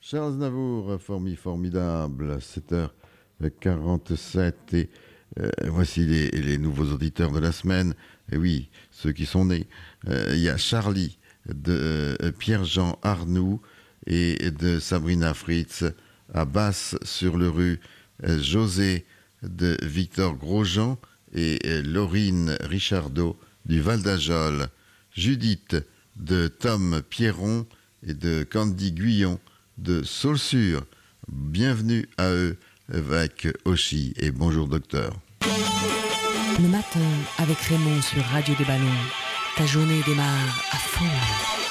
Charles Navour, formidable, 7h47 et voici les nouveaux auditeurs de la semaine. Et oui, ceux qui sont nés. Il y a Charlie de Pierre-Jean Arnoux et de Sabrina Fritz à Basse-sur-le-Rue, José de Victor Grosjean et Laurine Richardot du Val d'Ajol, Judith de Tom Pierron et de Candy Guyon de Saulsure. Bienvenue à eux avec Oshi et bonjour docteur. Le matin avec Raymond sur Radio des Ballons, ta journée démarre à fond.